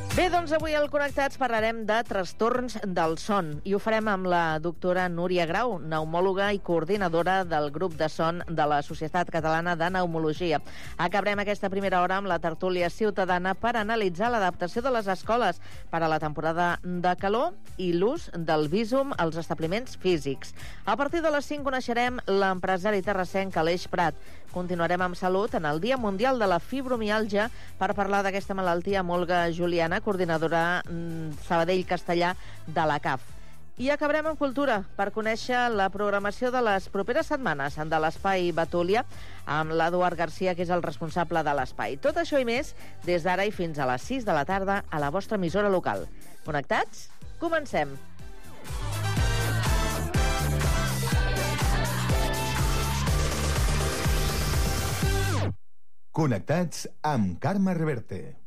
Bé, doncs avui al Connectats parlarem de trastorns del son i ho farem amb la doctora Núria Grau, pneumòloga i coordinadora del grup de son de la Societat Catalana de Pneumologia. Acabarem aquesta primera hora amb la tertúlia ciutadana per analitzar l'adaptació de les escoles per a la temporada de calor i l'ús del Visum als establiments físics. A partir de les 5 coneixerem l'empresari terrassenc Aleix Prat. Continuarem amb salut en el Dia Mundial de la Fibromiàlgia per parlar d'aquesta malaltia amb Olga Juliana, coordinadora Sabadell-Castellà de la CAF. I acabarem amb cultura per conèixer la programació de les properes setmanes de l'Espai Betúlia amb l'Eduard Garcia, que és el responsable de l'espai. Tot això i més des d'ara i fins a les 6 de la tarda a la vostra emissora local. Connectats? Comencem! Connectats amb Carme Reverte.